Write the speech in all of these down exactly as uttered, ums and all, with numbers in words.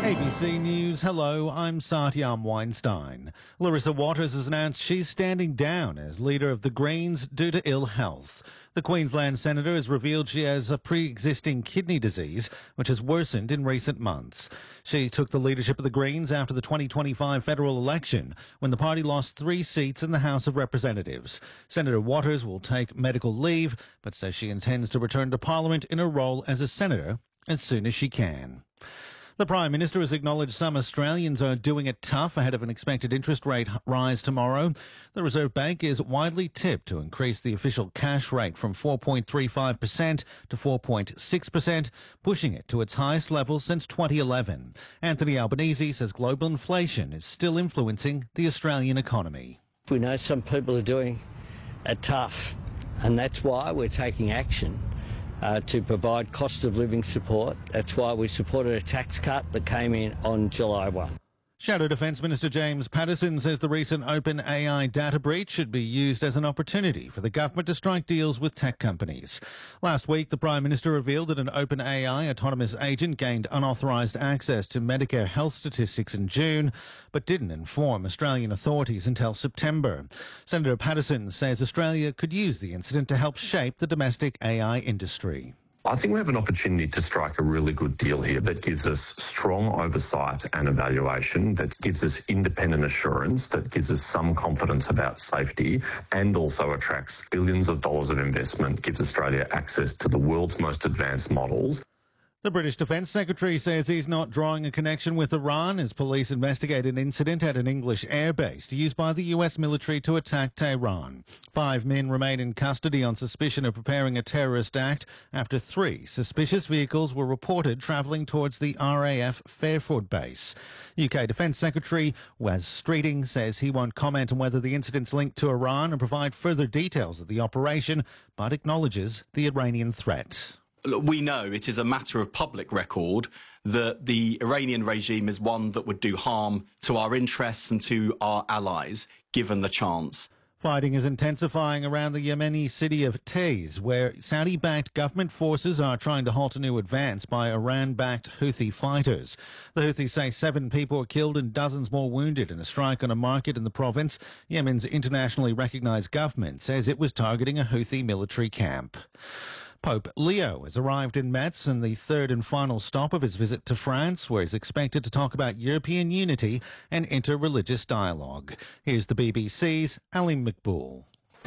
A B C News, hello, I'm Satyam Weinstein. Larissa Waters has announced she's standing down as leader of the Greens due to ill health. The Queensland senator has revealed she has a pre-existing kidney disease, which has worsened in recent months. She took the leadership of the Greens after the twenty twenty-five federal election, when the party lost three seats in the House of Representatives. Senator Waters will take medical leave, but says she intends to return to Parliament in her role as a senator as soon as she can. The Prime Minister has acknowledged some Australians are doing it tough ahead of an expected interest rate rise tomorrow. The Reserve Bank is widely tipped to increase the official cash rate from four point three five percent to four point six percent, pushing it to its highest level since twenty eleven. Anthony Albanese says global inflation is still influencing the Australian economy. We know some people are doing it tough, and that's why we're taking action. Uh, to provide cost of living support. That's why we supported a tax cut that came in on July first. Shadow Defence Minister James Paterson says the recent OpenAI data breach should be used as an opportunity for the government to strike deals with tech companies. Last week, the Prime Minister revealed that an OpenAI autonomous agent gained unauthorised access to Medicare health statistics in June, but didn't inform Australian authorities until September. Senator Paterson says Australia could use the incident to help shape the domestic A I industry. I think we have an opportunity to strike a really good deal here that gives us strong oversight and evaluation, that gives us independent assurance, that gives us some confidence about safety, and also attracts billions of dollars of investment, gives Australia access to the world's most advanced models. The British Defence Secretary says he's not drawing a connection with Iran as police investigate an incident at an English airbase used by the U S military to attack Tehran. Five men remain in custody on suspicion of preparing a terrorist act after three suspicious vehicles were reported travelling towards the R A F Fairford base. U K Defence Secretary Wes Streeting says he won't comment on whether the incident's linked to Iran and provide further details of the operation, but acknowledges the Iranian threat. We know it is a matter of public record that the Iranian regime is one that would do harm to our interests and to our allies, given the chance. Fighting is intensifying around the Yemeni city of Taiz, where Saudi-backed government forces are trying to halt a new advance by Iran-backed Houthi fighters. The Houthis say seven people were killed and dozens more wounded in a strike on a market in the province. Yemen's internationally recognized government says it was targeting a Houthi military camp. Pope Leo has arrived in Metz in the third and final stop of his visit to France, where he's expected to talk about European unity and inter-religious dialogue. Here's the B B C's Ali McBool.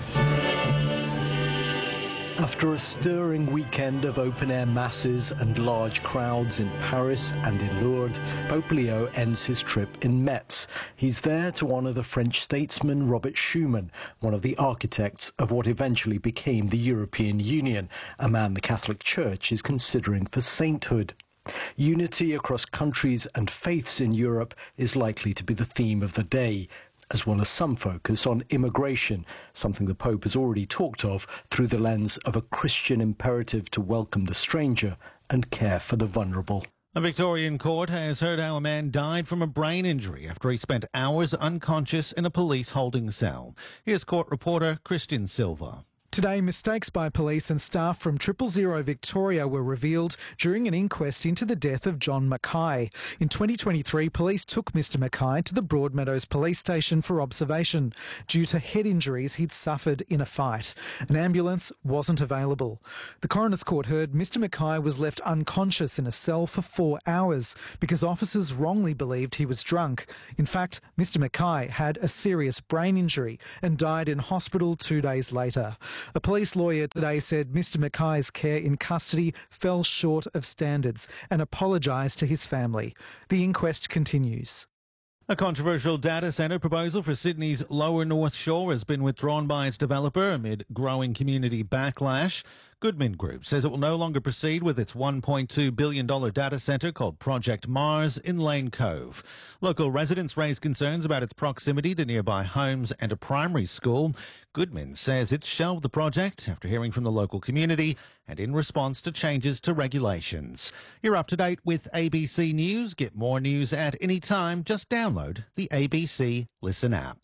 After a stirring weekend of open-air masses and large crowds in Paris and in Lourdes, Pope Leo ends his trip in Metz. He's there to honour the French statesman Robert Schuman, one of the architects of what eventually became the European Union, a man the Catholic Church is considering for sainthood. Unity across countries and faiths in Europe is likely to be the theme of the day, as well as some focus on immigration, something the Pope has already talked of through the lens of a Christian imperative to welcome the stranger and care for the vulnerable. A Victorian court has heard how a man died from a brain injury after he spent hours unconscious in a police holding cell. Here's court reporter Christian Silva. Today, mistakes by police and staff from Triple Zero Victoria were revealed during an inquest into the death of John Mackay. In twenty twenty-three, police took Mister Mackay to the Broadmeadows police station for observation due to head injuries he'd suffered in a fight. An ambulance wasn't available. The coroner's court heard Mister Mackay was left unconscious in a cell for four hours because officers wrongly believed he was drunk. In fact, Mister Mackay had a serious brain injury and died in hospital two days later. A police lawyer today said Mister Mackay's care in custody fell short of standards and apologised to his family. The inquest continues. A controversial data centre proposal for Sydney's Lower North Shore has been withdrawn by its developer amid growing community backlash. Goodman Group says it will no longer proceed with its one point two billion dollars data centre called Project Mars in Lane Cove. Local residents raised concerns about its proximity to nearby homes and a primary school. Goodman says it's shelved the project after hearing from the local community and in response to changes to regulations. You're up to date with A B C News. Get more news at any time. Just download the A B C Listen app.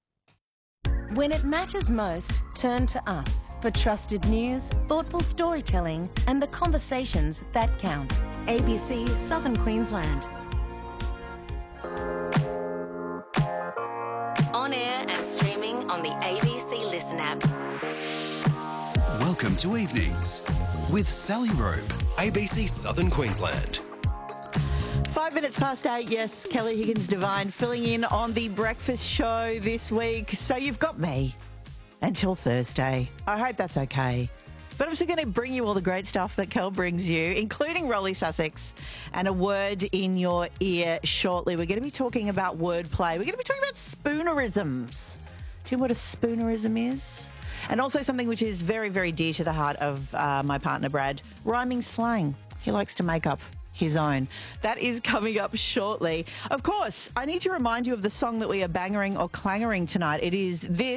When it matters most, turn to us for trusted news, thoughtful storytelling and the conversations that count. A B C Southern Queensland. to evenings with Sally Robe, A B C Southern Queensland. Five minutes past eight, yes, Kelly Higgins-Devine filling in on the breakfast show this week. So you've got me until Thursday. I hope that's okay. But I'm still going to bring you all the great stuff that Kel brings you, including Rolly Sussex and a word in your ear shortly. We're going to be talking about wordplay. We're going to be talking about spoonerisms. Do you know what a spoonerism is? And also something which is very, very dear to the heart of uh, my partner, Brad, rhyming slang. He likes to make up his own. That is coming up shortly. Of course, I need to remind you of the song that we are bangering or clangering tonight. It is this.